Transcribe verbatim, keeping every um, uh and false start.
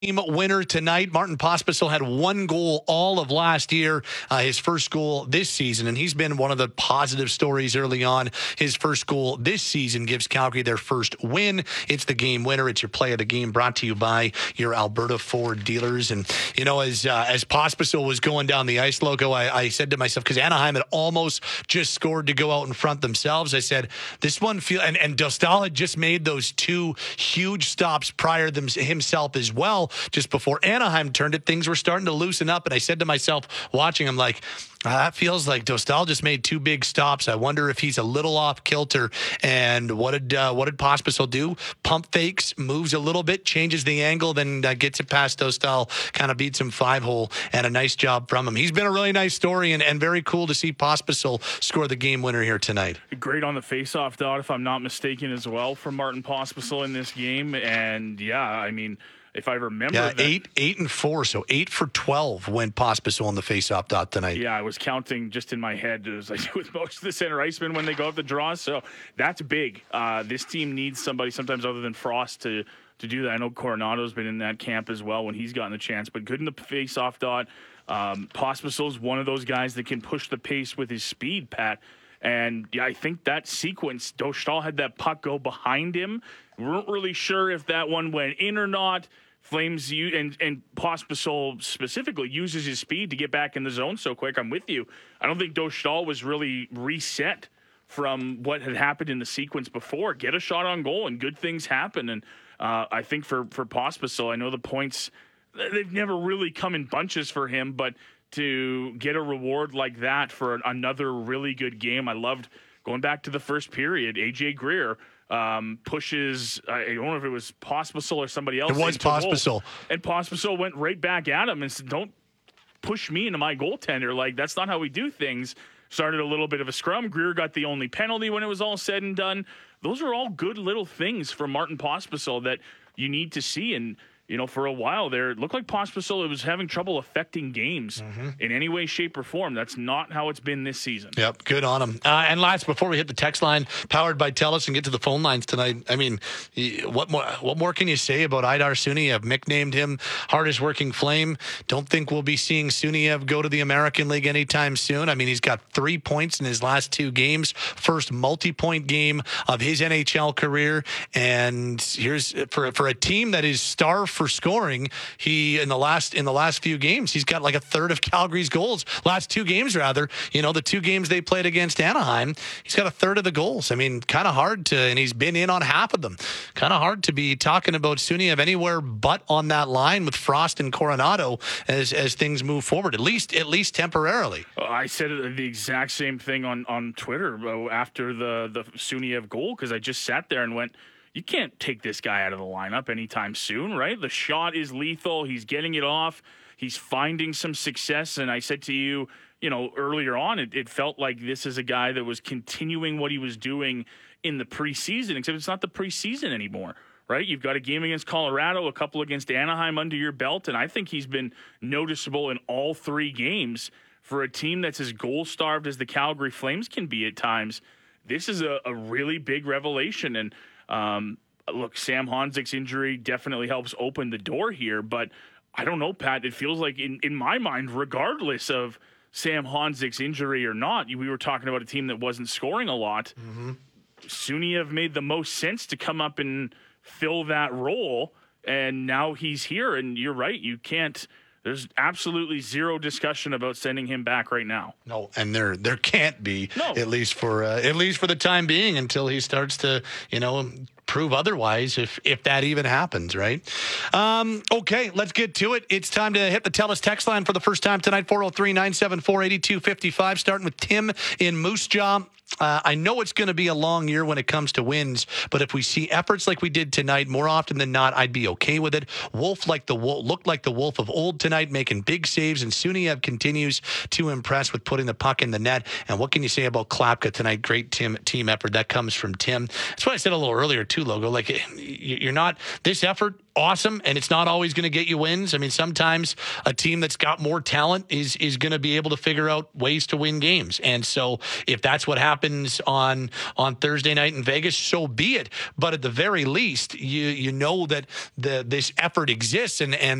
Winner tonight. Martin Pospisil had one goal all of last year, uh, his first goal this season, and he's been one of the positive stories early on. His first goal this season gives Calgary their first win. It's the game winner. It's your play of the game, brought to you by your Alberta Ford dealers. And, you know, as uh, as Pospisil was going down the ice, Logo, I, I said to myself, because Anaheim had almost just scored to go out in front themselves, I said, this one feel, and, and Dostal had just made those two huge stops prior them, himself as well. Just before Anaheim turned it, things were starting to loosen up. And I said to myself, watching him, like, ah, that feels like Dostal just made two big stops. I wonder if he's a little off kilter. And what did uh, what did Pospisil do? Pump fakes, moves a little bit, changes the angle, then uh, gets it past Dostal, kind of beats him five hole, and a nice job from him. He's been a really nice story, and, and very cool to see Pospisil score the game winner here tonight. Great on the faceoff dot, if I'm not mistaken, as well, from Martin Pospisil in this game. And yeah, I mean, if I remember, yeah, that, eight, eight and four, so eight for twelve went Pospisil on the faceoff dot tonight. Yeah, I was counting just in my head, as I do with most of the center icemen when they go up the draw. So that's big. Uh, this team needs somebody sometimes other than Frost to to do that. I know Coronado's been in that camp as well when he's gotten the chance, but good in the faceoff dot. Um, Pospisil's one of those guys that can push the pace with his speed, Pat. And yeah, I think that sequence, Dostal had that puck go behind him. We weren't really sure if that one went in or not. Flames you and and Pospisil specifically uses his speed to get back in the zone so quick. I'm with you. I don't think Dostal was really reset from what had happened in the sequence before. Get a shot on goal and good things happen. And uh, I think for for Pospisil, I know the points, they've never really come in bunches for him, but to get a reward like that for another really good game. I loved going back to the first period. A J Greer um, pushes, I don't know if it was Pospisil or somebody else. It was Pospisil. And Pospisil went right back at him and said, don't push me into my goaltender. Like, that's not how we do things. Started a little bit of a scrum. Greer got the only penalty when it was all said and done. Those are all good little things for Martin Pospisil that you need to see. And, you know, for a while there, it looked like Pospisil was having trouble affecting games mm-hmm. in any way, shape, or form. That's not how it's been this season. Yep, good on him. Uh, and last, before we hit the text line, powered by TELUS, and get to the phone lines tonight, I mean, what more What more can you say about Aidar Suniev? Mick named him hardest working Flame. Don't think we'll be seeing Suniev go to the American League anytime soon. I mean, he's got three points in his last two games, first multi-point game of his N H L career. And here's for for a team that is starved for scoring, he in the last in the last few games, he's got like a third of Calgary's goals. Last two games, rather, you know, the two games they played against Anaheim, he's got a third of the goals. I mean, kind of hard to, and he's been in on half of them. Kind of hard to be talking about Suniev anywhere but on that line with Frost and Coronado as as things move forward, at least at least temporarily. I said the exact same thing on on Twitter after the the Suniev goal, because I just sat there and went, you can't take this guy out of the lineup anytime soon, right? The shot is lethal. He's getting it off. He's finding some success. And I said to you, you know, earlier on, it, it felt like this is a guy that was continuing what he was doing in the preseason, except it's not the preseason anymore, right? You've got a game against Colorado, a couple against Anaheim under your belt, and I think he's been noticeable in all three games. For a team that's as goal-starved as the Calgary Flames can be at times, this is a, a really big revelation. And Um, look, Sam Honzek's injury definitely helps open the door here, but I don't know, Pat. It feels like in, in my mind, regardless of Sam Honzek's injury or not, we were talking about a team that wasn't scoring a lot. Mm-hmm. Suniev made the most sense to come up and fill that role, and now he's here. And you're right, you can't. There's absolutely zero discussion about sending him back right now. No, and there there can't be, no. at least for uh, at least for the time being, until he starts to, you know, prove otherwise, if if that even happens, right? Um, okay, let's get to it. It's time to hit the TELUS text line for the first time tonight, four oh three, nine seven four, eight two five five, starting with Tim in Moose Jaw. Uh, I know it's going to be a long year when it comes to wins, but if we see efforts like we did tonight, more often than not, I'd be okay with it. Wolf like the wolf, looked like the Wolf of old tonight, making big saves, and Suniev continues to impress with putting the puck in the net. And what can you say about Klapka tonight? Great team team effort. That comes from Tim. That's what I said a little earlier too, Logo. Like, you're not, this effort awesome, and it's not always going to get you wins. I mean, sometimes a team that's got more talent is is going to be able to figure out ways to win games. And so if that's what happens on on Thursday night in Vegas, so be it. But at the very least, you you know that the this effort exists, and and